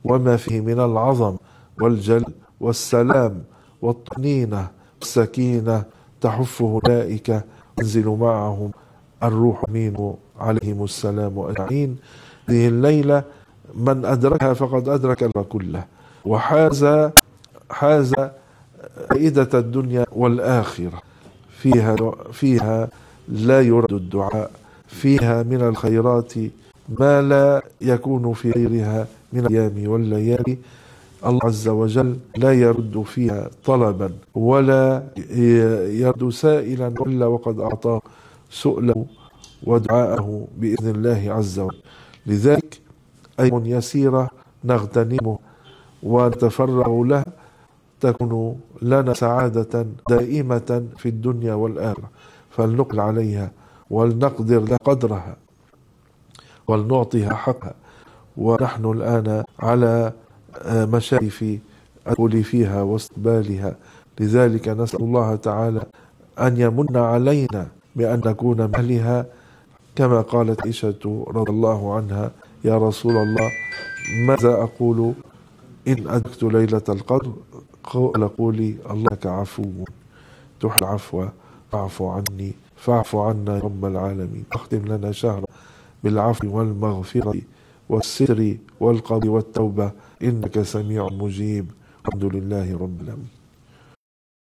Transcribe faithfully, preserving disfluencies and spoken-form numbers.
وما فيه من العظم والجل والسلام والطمأنينة والسكينة تحفه أولئك ينزل معهم الروح منه عليهم السلام أجمعين. هذه الليلة من أدركها فقد أدرك الأمر كله، وحاز حاز فائدة الدنيا والآخرة. فيها فيها لا يرد الدعاء، فيها من الخيرات ما لا يكون في غيرها من الأيام والليالي. الله عز وجل لا يرد فيها طلبا ولا يرد سائلا إلا وقد أعطاه سؤله ودعاءه بإذن الله عز وجل. لذلك أيام يسيرة نغتنمه ونتفرغ له تكون لنا سعادة دائمة في الدنيا والآخرة، فلنقل عليها ولنقدر لها قدرها ولنعطيها حقها. ونحن الآن على مشارف الدخول فيها واستقبالها، لذلك نسأل الله تعالى أن يمن علينا بأن نكون من أهلها، كما قالت عائشة رضي الله عنها: يا رسول الله ماذا أقول إن أدركت ليلة القدر؟ قال: قولي اللهم عفو تحب العفو فاعف عني فاعف عنا يا رب العالمين. اختم لنا شهر بالعفو والمغفرة والستر والقبول والتوبة، إنك سميع مجيب. الحمد لله رب العالمين.